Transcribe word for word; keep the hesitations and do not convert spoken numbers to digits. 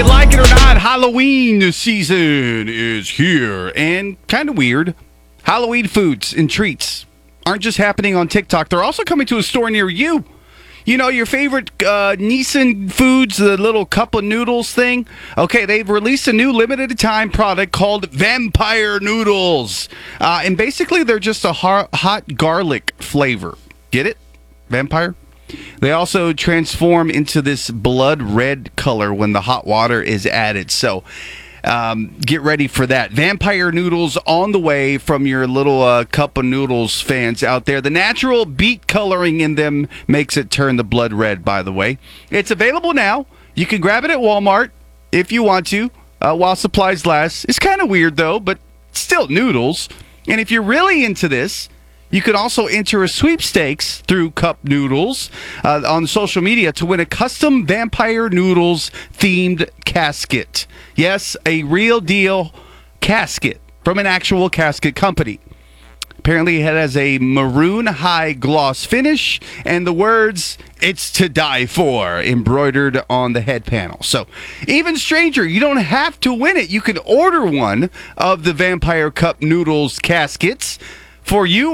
Like it or not, Halloween season is here, and kind of weird. Halloween foods and treats aren't just happening on TikTok. They're also coming to a store near you. You know, your favorite uh, Nissan Foods, the little cup of noodles thing? Okay, they've released a new limited time product called Vampire Noodles. Uh, and basically, they're just a hot, hot garlic flavor. Get it? Vampire? They also transform into this blood red color when the hot water is added. So um, get ready for that. Vampire noodles on the way from your little uh, cup of noodles fans out there. The natural beet coloring in them makes it turn the blood red, by the way. It's available now. You can grab it at Walmart if you want to uh, while supplies last. It's kind of weird, though, but still noodles. And if you're really into this, you could also enter a sweepstakes through Cup Noodles uh, on social media to win a custom Vampire Noodles themed casket. Yes, a real deal casket from an actual casket company. Apparently it has a maroon high gloss finish and the words, "It's to die for," embroidered on the head panel. So even stranger, you don't have to win it. You can order one of the Vampire Cup Noodles caskets for you